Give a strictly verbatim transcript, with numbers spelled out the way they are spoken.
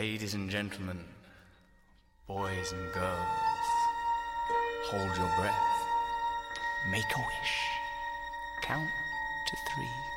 Ladies and gentlemen, boys and girls, hold your breath. Make a wish. Count to three.